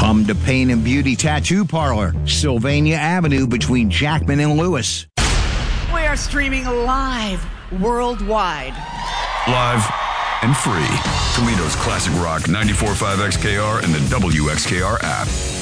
Come to Pain and Beauty Tattoo Parlor, Sylvania Avenue between Jackman and Lewis. We are streaming live worldwide. Live and free. Toledo's classic rock 94.5 XKR and the WXKR app.